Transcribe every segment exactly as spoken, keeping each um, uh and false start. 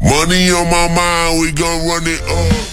Money on my mind, we gon' run it up.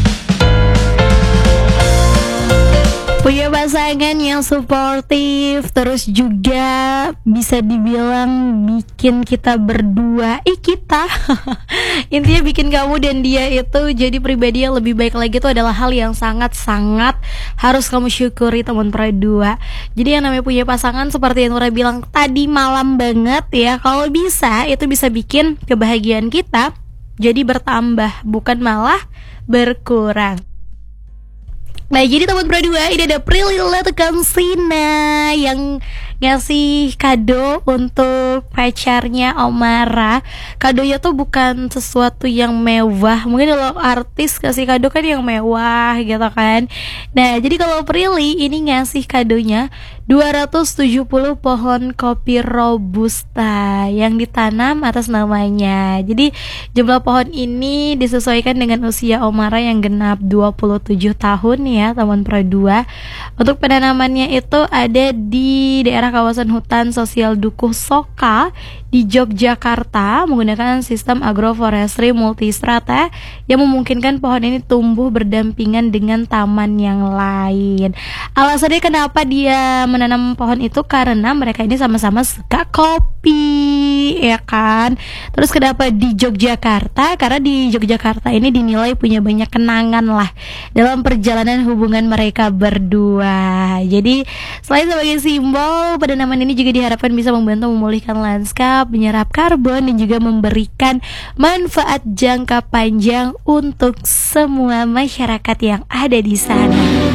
Punya pasangan yang suportif, terus juga bisa dibilang bikin kita berdua, ih kita intinya bikin kamu dan dia itu jadi pribadi yang lebih baik lagi. Itu adalah hal yang sangat-sangat harus kamu syukuri teman berdua. Jadi yang namanya punya pasangan seperti yang Nura bilang tadi malam banget ya, kalau bisa itu bisa bikin kebahagiaan kita jadi bertambah, bukan malah berkurang. Nah jadi teman berdua, ini ada Prilly Latuconsina yang ngasih kado untuk pacarnya Omara. Kadonya tuh bukan sesuatu yang mewah. Mungkin kalau artis kasih kado kan yang mewah gitu kan. Nah jadi kalau Prilly ini ngasih kadonya dua ratus tujuh puluh pohon kopi robusta yang ditanam atas namanya. Jadi jumlah pohon ini disesuaikan dengan usia Omara yang genap dua puluh tujuh tahun ya teman berdua. Untuk penanamannya itu ada di daerah kawasan hutan sosial Dukuh Soka di Yogyakarta menggunakan sistem agroforestry multistrata yang memungkinkan pohon ini tumbuh berdampingan dengan taman yang lain. Alasannya kenapa dia menanam pohon itu karena mereka ini sama-sama suka kopi, ya kan? Terus kenapa di Yogyakarta? Karena di Yogyakarta ini dinilai punya banyak kenangan lah dalam perjalanan hubungan mereka berdua. Jadi selain sebagai simbol, penanaman ini juga diharapkan bisa membantu memulihkan lanskap, menyerap karbon, dan juga memberikan manfaat jangka panjang untuk semua masyarakat yang ada di sana.